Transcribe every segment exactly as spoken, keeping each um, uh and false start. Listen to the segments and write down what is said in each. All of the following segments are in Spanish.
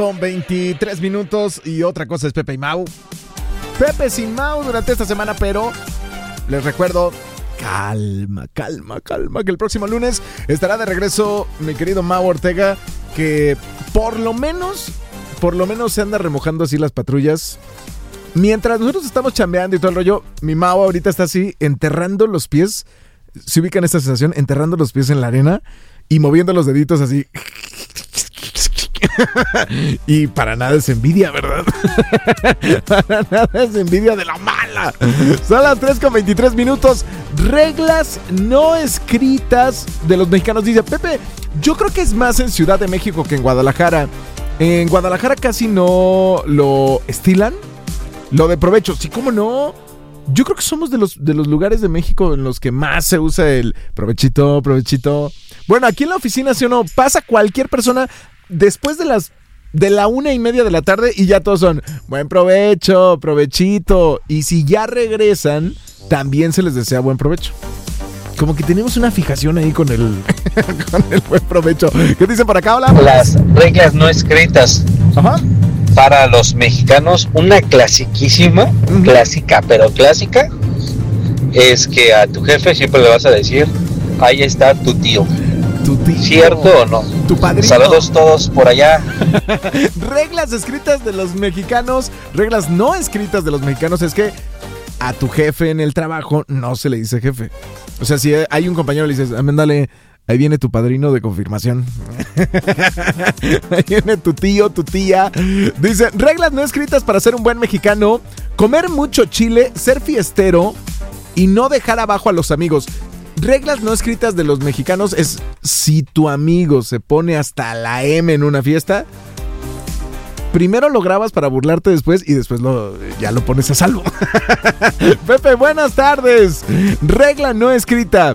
Con veintitrés minutos y otra cosa es Pepe y Mau. Pepe sin Mau durante esta semana, pero les recuerdo, calma, calma, calma, que el próximo lunes estará de regreso mi querido Mau Ortega, que por lo menos, por lo menos se anda remojando así las patrullas. Mientras nosotros estamos chambeando y todo el rollo, mi Mau ahorita está así enterrando los pies. ¿Se ubican esta sensación? Enterrando los pies en la arena y moviendo los deditos así. Y para nada es envidia, ¿verdad? Para nada es envidia de la mala. Son las tres con veintitrés minutos. Reglas no escritas de los mexicanos. Dice Pepe, yo creo que es más en Ciudad de México que en Guadalajara. En Guadalajara casi no lo estilan. Lo de provecho, sí, ¿cómo no? Yo creo que somos de los, de los lugares de México en los que más se usa el provechito, provechito. Bueno, aquí en la oficina, ¿sí o no? Pasa cualquier persona después de las de la una y media de la tarde y ya todos son buen provecho, provechito. Y si ya regresan, también se les desea buen provecho. Como que tenemos una fijación ahí con el con el buen provecho. ¿Qué dicen por acá? Hola. Las reglas no escritas. Ajá. Para los mexicanos, una clasiquísima, uh-huh. clásica, pero clásica, es que a tu jefe siempre le vas a decir, ahí está tu tío. ¿Tu tío? ¿Cierto o no? ¿Tu padrino? Saludos todos por allá. Reglas escritas de los mexicanos, reglas no escritas de los mexicanos es que a tu jefe en el trabajo no se le dice jefe. O sea, si hay un compañero le dices, ándale, ahí viene tu padrino de confirmación. Ahí viene tu tío, tu tía. Dice, reglas no escritas para ser un buen mexicano: comer mucho chile, ser fiestero y no dejar abajo a los amigos. Reglas no escritas de los mexicanos es: si tu amigo se pone hasta la M en una fiesta, primero lo grabas para burlarte después y después lo, ya lo pones a salvo. Pepe, buenas tardes. Regla no escrita.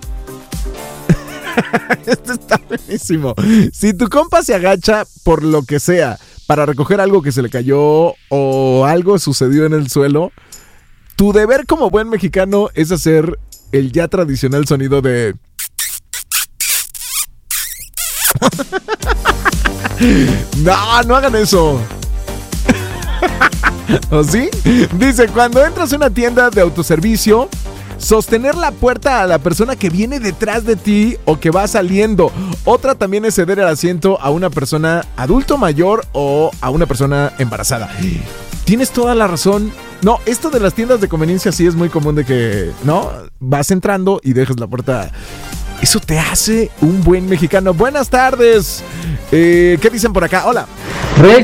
Esto está buenísimo. Si tu compa se agacha por lo que sea para recoger algo que se le cayó o algo sucedió en el suelo, tu deber como buen mexicano es hacer el ya tradicional sonido de... No, no hagan eso. ¿O sí? Dice, cuando entras a una tienda de autoservicio, sostener la puerta a la persona que viene detrás de ti o que va saliendo. Otra también es ceder el asiento a una persona adulto mayor o a una persona embarazada. Tienes toda la razón. No, esto de las tiendas de conveniencia sí es muy común, de que, ¿no? Vas entrando y dejas la puerta. Eso te hace un buen mexicano. Buenas tardes. Eh, ¿Qué dicen por acá? Hola. Regla